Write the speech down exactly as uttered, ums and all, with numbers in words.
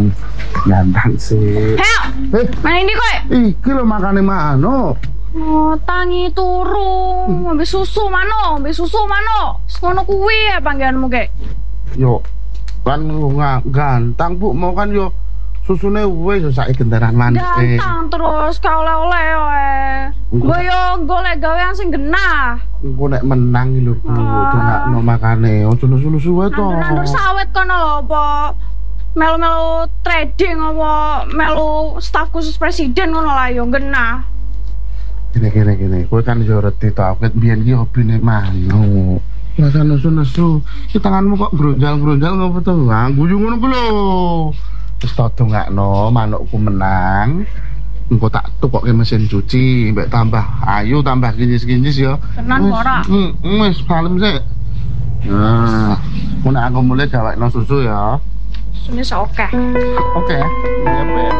kan ganteng sih. Heo, Eh, mana ini kowe? iki lho makane mano. Oh, tangi turu, ngombe susu mano, ngombe susu mano. Ngono kuwi ya panggilanmu kek. Yo kan nggak ganteng Bu, mau kan yo susune wis sak kendaraan manis. Eh. Ganteng terus ka oleh-oleh wae. Gue yo golek gawean sing genah. Engko nek menang iki lho Bu, dongakno makane ojo nusu-nusu wae to. Nandur sawit kono lho apa melu-melu trading apa melu staf khusus presiden ngono lah yo genah. Gini gini gini, kowe kan yo reti to, awet biyen iki hobine mano. Rasa nesu-nesu, ki tanganmu kok gronjal-gronjal ngopo to? Ah, guyu ngono ku lho. Wis to dongakno manukku menang. Engko tak tukokke mesin cuci, mbek tambah ayu, tambah kinyis-kinyis ya. Tenan ora? Hmm, wis kalem sik. Nah, mun aku mulai gawekno susu ya. Susune sok akeh. Oke. Okay.